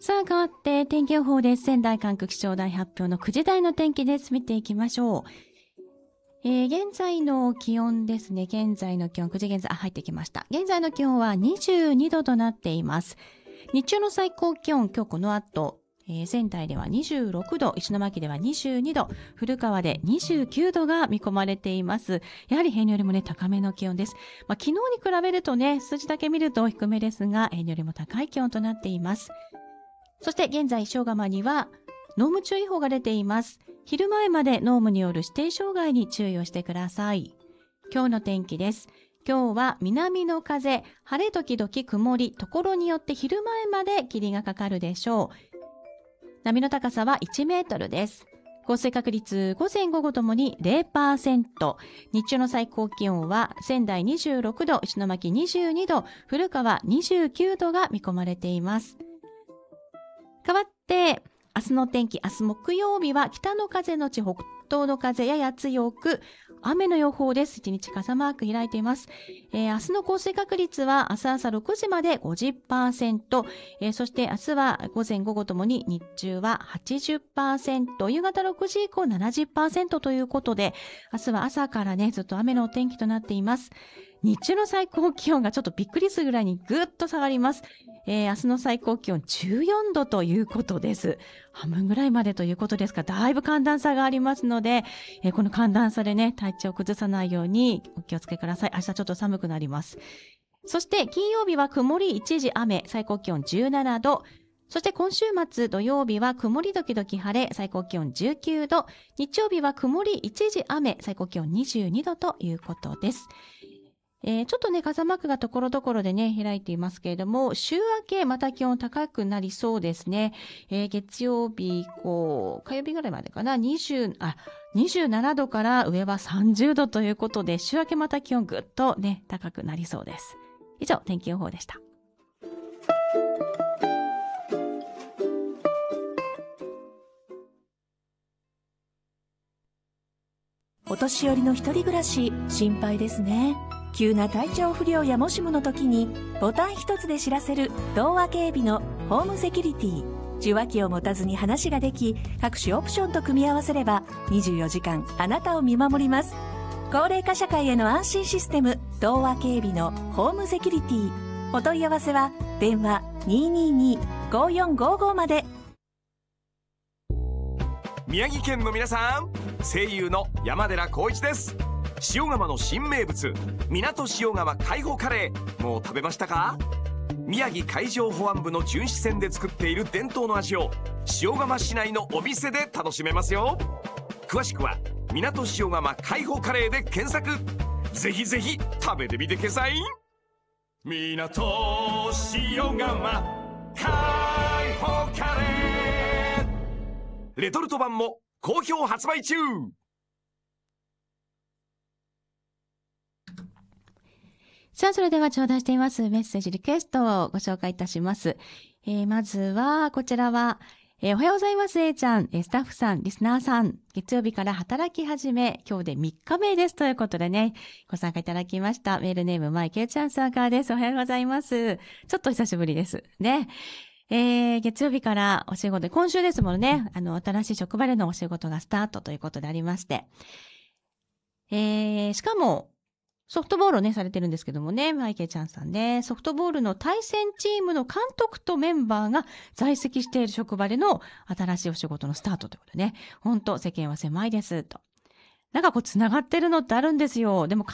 さあ変わって天気予報です。仙台管区気象台発表の9時台の天気です。見ていきましょう。現在の気温ですね。現在の気温9時現在入ってきました。現在の気温は22度となっています。日中の最高気温、今日この後、仙台では26度、石巻では22度、古川で29度が見込まれています。やはり平年よりもね、高めの気温です。昨日に比べるとね、数字だけ見ると低めですが、平年よりも高い気温となっています。そして現在、塩釜には濃霧注意報が出ています。昼前まで濃霧による指定障害に注意をしてください。今日の天気です。今日は南の風、晴れ時々曇り、ところによって昼前まで霧がかかるでしょう。波の高さは1メートルです。降水確率、午前午後ともに 0%。日中の最高気温は仙台26度、石巻22度、古川29度が見込まれています。変わって、明日の天気、明日木曜日は北の風のち北東の風やや強く、雨の予報です。1日傘マーク開いています。明日の降水確率は明日朝6時まで 50%、そして明日は午前午後ともに日中は 80%、夕方6時以降 70% ということで、明日は朝からね、ずっと雨のお天気となっています。日中の最高気温がちょっとびっくりするぐらいにぐっと下がります。明日の最高気温14度ということです。半分ぐらいまでということですが、だいぶ寒暖差がありますので、この寒暖差でね、体調を崩さないようにお気をつけください。明日ちょっと寒くなります。そして金曜日は曇り一時雨、最高気温17度。そして今週末土曜日は曇り時々晴れ、最高気温19度。日曜日は曇り一時雨、最高気温22度ということです。ちょっとね、傘マークがところどころでね、開いていますけれども、週明けまた気温高くなりそうですね。月曜日以降、火曜日ぐらいまでかな、27度から上は30度ということで、週明けまた気温ぐっとね、高くなりそうです。以上、天気予報でした。 お年寄りの一人暮らし、心配ですね。急な体調不良やもしもの時にボタン一つで知らせる東和警備のホームセキュリティ。受話器を持たずに話ができ、各種オプションと組み合わせれば24時間あなたを見守ります。高齢化社会への安心システム、東和警備のホームセキュリティ。お問い合わせは電話 222-5455 まで。 宮城県の皆さん、声優の山寺宏一です。塩釜の新名物、港塩釜海保カレー、もう食べましたか？宮城海上保安部の巡視船で作っている伝統の味を塩釜市内のお店で楽しめますよ。詳しくは港塩釜海保カレーで検索。ぜひぜひ食べてみてください。港塩釜海保カレー、レトルト版も好評発売中。 さあ、それでは頂戴していますメッセージリクエストをご紹介いたします。まずは、こちらは、おはようございます、A ちゃん。スタッフさん、リスナーさん。月曜日から働き始め、今日で3日目です。ということでね、ご参加いただきました。メールネーム、マイケルちゃんさんからです。おはようございます。ちょっと久しぶりです。ね。月曜日からお仕事、今週ですもんね、新しい職場でのお仕事がスタートということでありまして。しかも、ソフトボールをね、されてるんですけどもね、マイケルちゃんさんね、ソフトボールの対戦チームの監督とメンバーが在籍している職場での新しいお仕事のスタートということでね、本当世間は狭いです、と。なんかこう繋がってるのってあるんですよ。でも